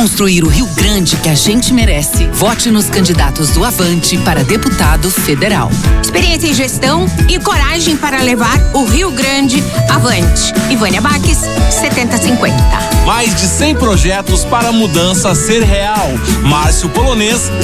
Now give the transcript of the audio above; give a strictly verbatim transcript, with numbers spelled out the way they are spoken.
construir o Rio Grande que a gente merece. Vote nos candidatos do Avante para deputado federal. Experiência em gestão e coragem para levar o Rio Grande avante. Ivânia Baques, setenta cinquenta. Mais de cem projetos para a mudança ser real. Márcio Polonês,